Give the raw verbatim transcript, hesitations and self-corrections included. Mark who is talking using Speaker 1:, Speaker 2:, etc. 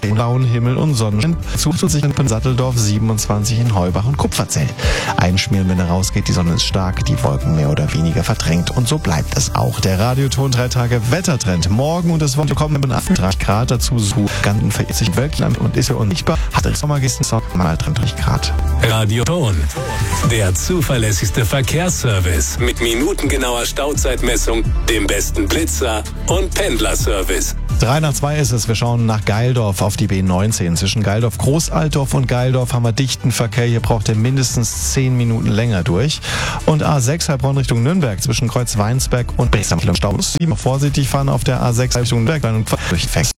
Speaker 1: blauen Himmel und Sonnenschein. Sucht sich in Satteldorf, siebenundzwanzig in Heubach und Kupferzell. Einschmieren, wenn er rausgeht, die Sonne ist stark, die Wolken mehr oder weniger verdrängt und so bleibt es auch. Der Radioton drei Tage Wettertrend. Morgen und das Wochenende kommen mit achtunddreißig Grad dazu, so ganzen vierzig Wölkland und ist ja unsichtbar. Hat es Sommer gestern mal dreiunddreißig Grad.
Speaker 2: Radioton, der zuverlässigste Verkehrsservice mit minutengenauer Stauzeitmessung, dem besten Blitzer und Pendlerservice.
Speaker 1: Drei nach zwei ist es. Wir schauen nach Geildorf auf die B neunzehn. Zwischen Geildorf Großaltdorf und Geildorf haben wir dichten Verkehr. Hier braucht er mindestens zehn Minuten länger durch. Und A sechs Heilbronn Richtung Nürnberg zwischen Kreuz Weinsberg und Bresam. Stau. Vorsichtig fahren auf der A sechs Richtung Nürnberg und durch Fest.